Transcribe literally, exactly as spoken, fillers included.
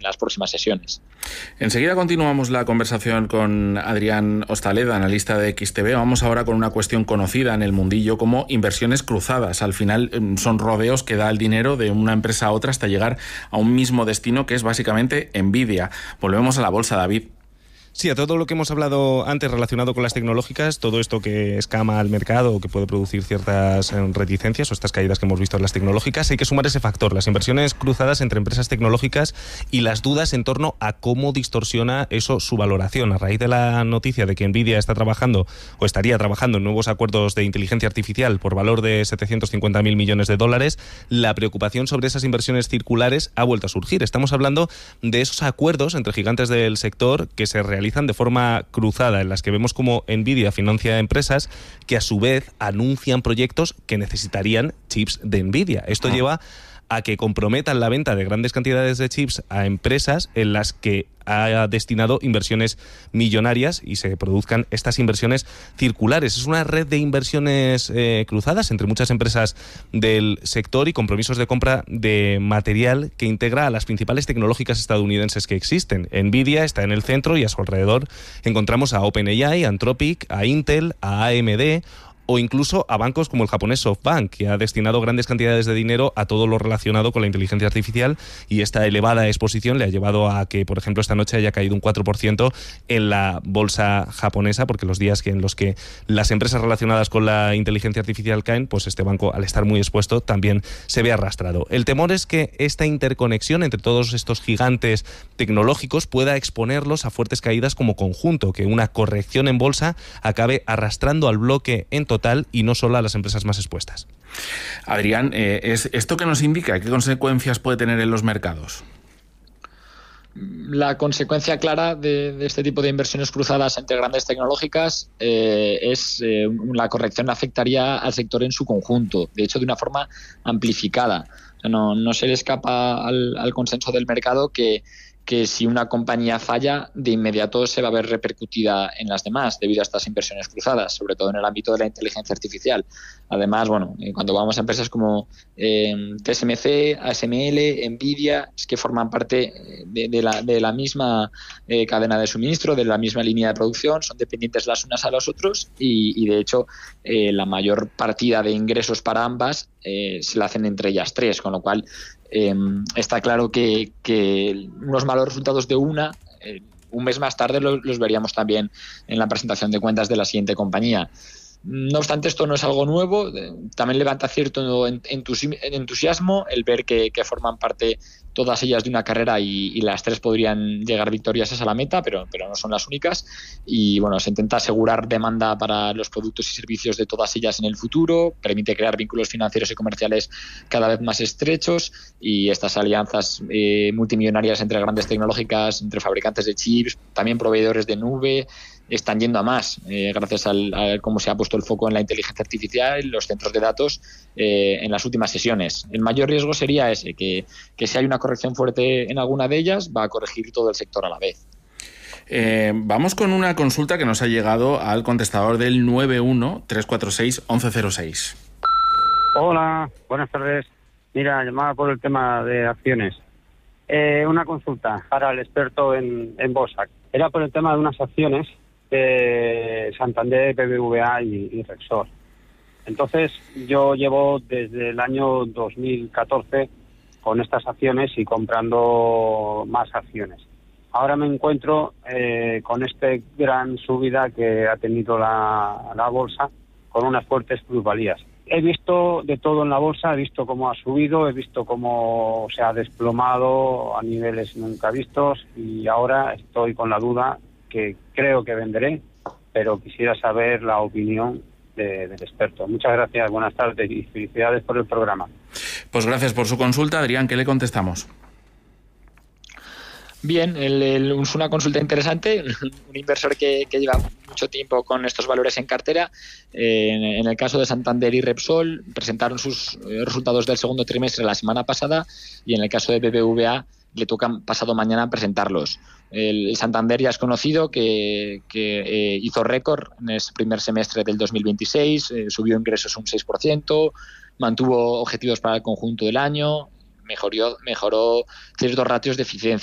las próximas sesiones. Enseguida continuamos la conversación con Adrián Hostaleda, analista de X T V. Vamos ahora con una cuestión conocida en el mundillo como inversiones cruzadas. Al final son rodeos que da el dinero de una empresa a otra hasta llegar a un mismo destino, que es básicamente Nvidia. Volvemos a la bolsa, David. Sí, a todo lo que hemos hablado antes relacionado con las tecnológicas, todo esto que escama al mercado o que puede producir ciertas reticencias o estas caídas que hemos visto en las tecnológicas, hay que sumar ese factor, las inversiones cruzadas entre empresas tecnológicas y las dudas en torno a cómo distorsiona eso su valoración. A raíz de la noticia de que Nvidia está trabajando o estaría trabajando en nuevos acuerdos de inteligencia artificial por valor de setecientos cincuenta mil millones de dólares, la preocupación sobre esas inversiones circulares ha vuelto a surgir. Estamos hablando de esos acuerdos entre gigantes del sector que se realizan de forma cruzada, en las que vemos como Nvidia financia empresas que a su vez anuncian proyectos que necesitarían chips de Nvidia. Esto ah. lleva a que comprometan la venta de grandes cantidades de chips a empresas en las que ha destinado inversiones millonarias y se produzcan estas inversiones circulares. Es una red de inversiones eh, cruzadas entre muchas empresas del sector y compromisos de compra de material que integra a las principales tecnológicas estadounidenses que existen. Nvidia está en el centro y a su alrededor encontramos a OpenAI, a Anthropic, a Intel, a A M D o incluso a bancos como el japonés SoftBank, que ha destinado grandes cantidades de dinero a todo lo relacionado con la inteligencia artificial, y esta elevada exposición le ha llevado a que, por ejemplo, esta noche haya caído un cuatro por ciento en la bolsa japonesa, porque los días que en los que las empresas relacionadas con la inteligencia artificial caen, pues este banco, al estar muy expuesto, también se ve arrastrado. El temor es que esta interconexión entre todos estos gigantes tecnológicos pueda exponerlos a fuertes caídas como conjunto, que una corrección en bolsa acabe arrastrando al bloque en total y no solo a las empresas más expuestas. Adrián, eh, ¿es esto que nos indica qué consecuencias puede tener en los mercados? La consecuencia clara de, de este tipo de inversiones cruzadas entre grandes tecnológicas eh, es eh, la corrección afectaría al sector en su conjunto, de hecho de una forma amplificada. O sea, no, no se le escapa al, al consenso del mercado que que si una compañía falla, de inmediato se va a ver repercutida en las demás debido a estas inversiones cruzadas, sobre todo en el ámbito de la inteligencia artificial. Además, bueno, cuando vamos a empresas como eh, T S M C, A S M L, Nvidia, es que forman parte de, de, la, de la misma eh, cadena de suministro, de la misma línea de producción, son dependientes las unas a las otras y, y de hecho, eh, la mayor partida de ingresos para ambas eh, se la hacen entre ellas tres, con lo cual Eh, está claro que, que unos malos resultados de una, eh, un mes más tarde los, los veríamos también en la presentación de cuentas de la siguiente compañía. No obstante, esto no es algo nuevo, eh, también levanta cierto entusi- entusiasmo el ver que, que forman parte todas ellas de una carrera y, y las tres podrían llegar victoriosas a la meta, pero, pero no son las únicas. Y bueno, se intenta asegurar demanda para los productos y servicios de todas ellas en el futuro, permite crear vínculos financieros y comerciales cada vez más estrechos y estas alianzas eh, multimillonarias entre grandes tecnológicas, entre fabricantes de chips, también proveedores de nube, están yendo a más, eh, gracias al, a cómo se ha puesto el foco en la inteligencia artificial, los centros de datos eh, en las últimas sesiones. El mayor riesgo sería ese, que, que si hay una corrección fuerte en alguna de ellas, va a corregir todo el sector a la vez. Eh, vamos con una consulta que nos ha llegado al contestador del nueve uno tres cuatro seis once cero seis. Hola, buenas tardes. Mira, llamaba por el tema de acciones. Eh, una consulta para el experto en, en bolsa. Era por el tema de unas acciones de Santander, B B V A y, y Repsol. Entonces, yo llevo desde el año dos mil catorce con estas acciones y comprando más acciones. Ahora me encuentro eh, con esta gran subida que ha tenido la, la bolsa, con unas fuertes plusvalías. He visto de todo en la bolsa, he visto cómo ha subido, he visto cómo se ha desplomado a niveles nunca vistos y ahora estoy con la duda que creo que venderé, pero quisiera saber la opinión de, del experto. Muchas gracias, buenas tardes y felicidades por el programa. Pues gracias por su consulta, Adrián, ¿qué le contestamos? Bien, el, el, es una consulta interesante, un inversor que, que lleva mucho tiempo con estos valores en cartera. Eh, en, en el caso de Santander y Repsol, presentaron sus eh, resultados del segundo trimestre la semana pasada y en el caso de B B V A le toca pasado mañana presentarlos. El, el Santander ya es conocido que, que eh, hizo récord en ese primer semestre del dos mil veintiséis, eh, subió ingresos un seis por ciento, mantuvo objetivos para el conjunto del año, mejoró, mejoró ciertos ratios de eficiencia.